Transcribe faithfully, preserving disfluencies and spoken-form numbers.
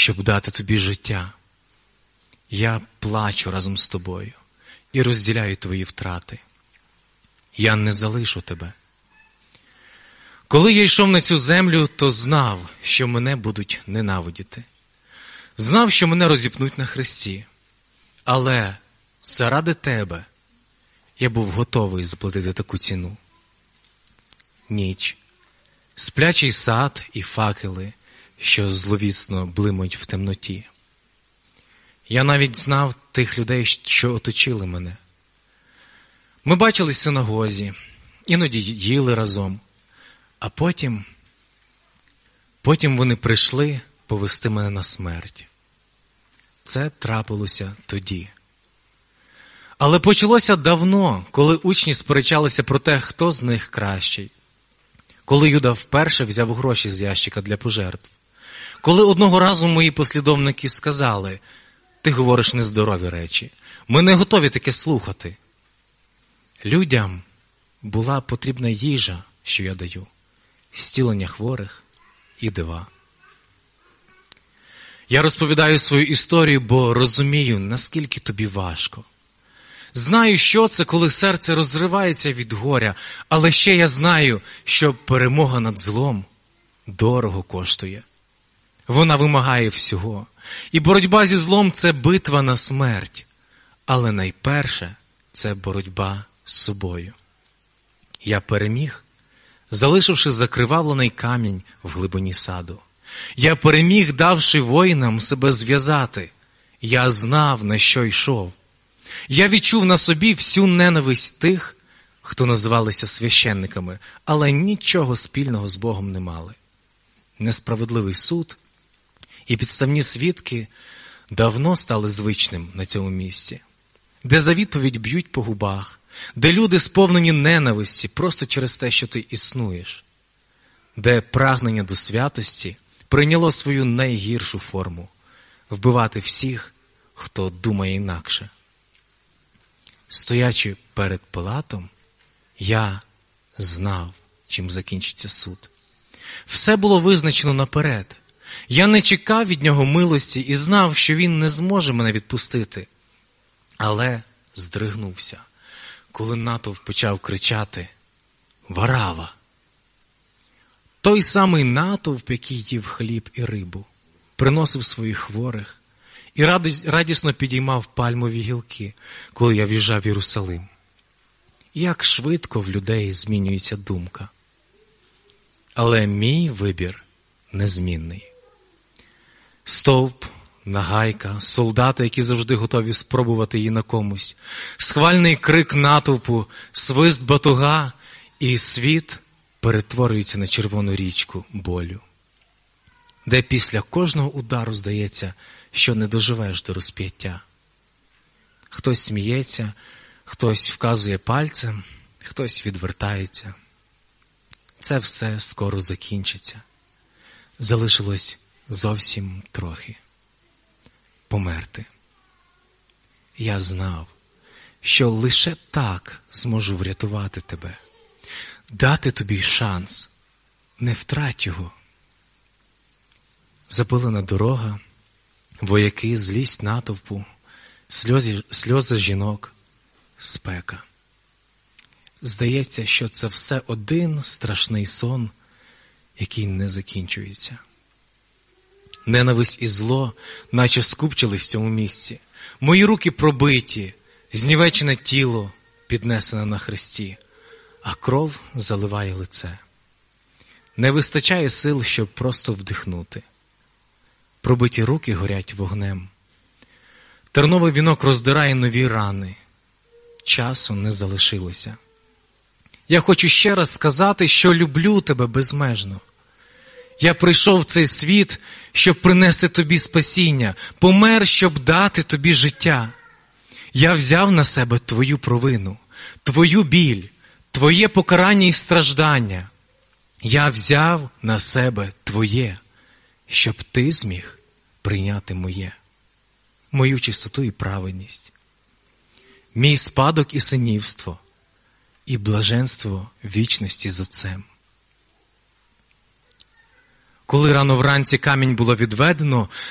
щоб дати тобі життя. Я плачу разом з тобою і розділяю твої втрати. Я не залишу тебе. Коли я йшов на цю землю, то знав, що мене будуть ненавидіти. Знав, що мене розіпнуть на хресті. Але заради тебе я був готовий заплатити таку ціну. Ніч, сплячий сад і факели, що зловісно блимають в темноті. Я навіть знав тих людей, що оточили мене. Ми бачились в синагозі, іноді їли разом, а потім, потім вони прийшли повести мене на смерть. Це трапилося тоді. Але почалося давно, коли учні сперечалися про те, хто з них кращий. Коли Юда вперше взяв гроші з ящика для пожертв. Коли одного разу мої послідовники сказали: ти говориш нездорові речі, ми не готові таке слухати. Людям була потрібна їжа, що я даю, зцілення хворих і дива. Я розповідаю свою історію, бо розумію, наскільки тобі важко. Знаю, що це, коли серце розривається від горя, але ще я знаю, що перемога над злом дорого коштує. Вона вимагає всього. І боротьба зі злом – це битва на смерть. Але найперше – це боротьба з собою. Я переміг, залишивши закривавлений камінь в глибині саду. Я переміг, давши воїнам себе зв'язати. Я знав, на що йшов. Я відчув на собі всю ненависть тих, хто називалися священниками, але нічого спільного з Богом не мали. Несправедливий суд і підставні свідки давно стали звичним на цьому місці, де за відповідь б'ють по губах, де люди сповнені ненависті просто через те, що ти існуєш, де прагнення до святості прийняло свою найгіршу форму – вбивати всіх, хто думає інакше. Стоячи перед Пилатом, я знав, чим закінчиться суд. Все було визначено наперед. Я не чекав від нього милості і знав, що він не зможе мене відпустити. Але здригнувся, коли натовп почав кричати: «Варава!» Той самий натовп, який їв хліб і рибу, приносив своїх хворих і радісно підіймав пальмові гілки, коли я в'їжджав в Єрусалим. Як швидко в людей змінюється думка. Але мій вибір незмінний. Стовп, нагайка, солдати, які завжди готові спробувати її на комусь, схвальний крик натовпу, свист батога, і світ перетворюється на червону річку болю, де після кожного удару здається, що не доживеш до розп'яття. Хтось сміється, хтось вказує пальцем, хтось відвертається. Це все скоро закінчиться. Залишилось зовсім трохи. Померти. Я знав, що лише так зможу врятувати тебе. Дати тобі шанс. Не втрать його. Запилена дорога, вояки, злість натовпу, сльози, сльози жінок, спека. Здається, що це все один страшний сон, який не закінчується. Ненависть і зло наче скупчили в цьому місці. Мої руки пробиті, знівечене тіло піднесене на хресті, а кров заливає лице. Не вистачає сил, щоб просто вдихнути. Пробиті руки горять вогнем. Терновий вінок роздирає нові рани. Часу не залишилося. Я хочу ще раз сказати, що люблю тебе безмежно. Я прийшов в цей світ, щоб принести тобі спасіння, помер, щоб дати тобі життя. Я взяв на себе твою провину, твою біль, твоє покарання і страждання. Я взяв на себе твоє, щоб ти зміг прийняти моє, мою чистоту і праведність, мій спадок і синівство, і блаженство вічності з Отцем. Коли рано вранці камінь було відведено,